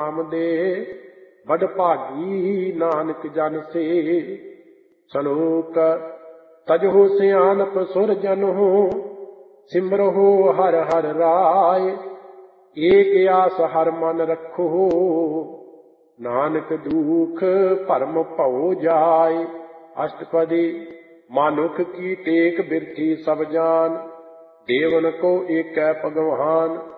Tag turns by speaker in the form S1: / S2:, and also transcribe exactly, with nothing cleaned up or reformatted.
S1: ਨਾਮ ਦੇ, ਬੜ ਭਾਗੀ ਨਾਨਕ ਜਨ ਸੇ। ਸਲੋਕ ਤਜਹੁ ਸਿਆਣਪ ਸੁਰ ਜਨਹੁ, ਸਿਮਰਹੁ ਹਰ ਹਰ ਰਾਏ। ਏਕ ਆਸ ਹਰ ਮਨ ਰਖੋ, ਨਾਨਕ ਦੁਖ ਭਰਮ ਭਉ ਜਾਏ। ਅਸ਼ਟਪਦੀ ਮਾਨੁਖ ਕੀ ਟੇਕ ਬਿਰਥੀ ਸਭ ਜਾਨ, ਦੇਵਨ ਕੋ ਏਕੈ ਭਗਵਾਨ।